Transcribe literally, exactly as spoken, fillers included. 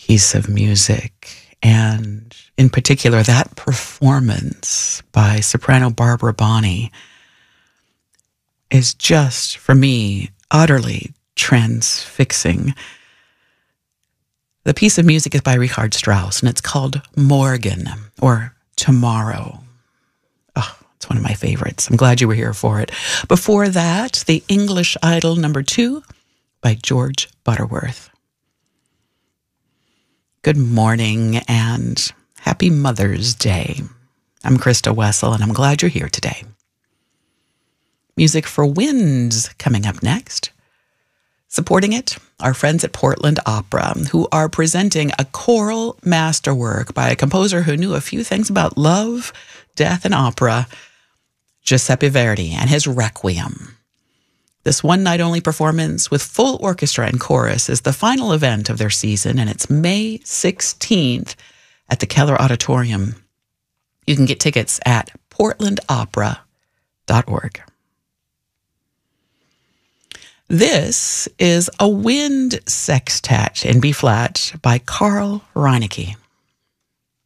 piece of music, and in particular, that performance by soprano Barbara Bonney is just, for me, utterly transfixing. The piece of music is by Richard Strauss, and it's called Morgen, or Tomorrow. Oh, it's one of my favorites. I'm glad you were here for it. Before that, The English Idol number two by George Butterworth. Good morning and happy Mother's Day. I'm Krista Wessel, and I'm glad you're here today. Music for Winds coming up next. Supporting it, our friends at Portland Opera, who are presenting a choral masterwork by a composer who knew a few things about love, death, and opera, Giuseppe Verdi and his Requiem. This one-night-only performance with full orchestra and chorus is the final event of their season, and it's May sixteenth at the Keller Auditorium. You can get tickets at portland opera dot org. This is a wind sextet in B-flat by Carl Reinecke.